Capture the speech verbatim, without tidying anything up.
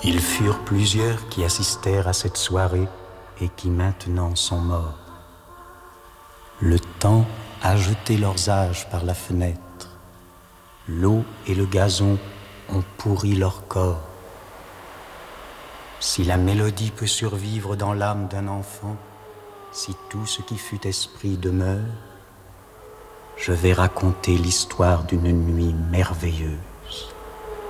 Ils furent plusieurs qui assistèrent à cette soirée et qui maintenant sont morts. Le temps a jeté leurs âges par la fenêtre. L'eau et le gazon ont pourri leur corps. Si la mélodie peut survivre dans l'âme d'un enfant, si tout ce qui fut esprit demeure, je vais raconter l'histoire d'une nuit merveilleuse.